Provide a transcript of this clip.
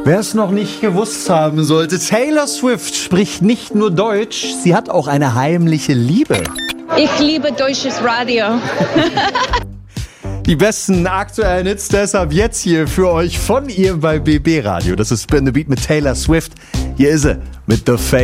Wer es noch nicht gewusst haben sollte, Taylor Swift spricht nicht nur Deutsch, sie hat auch eine heimliche Liebe. Ich liebe deutsches Radio. Die besten aktuellen Hits deshalb jetzt hier für euch von ihr bei BB Radio. Das ist Spin the Beat mit Taylor Swift. Hier ist sie mit The Face.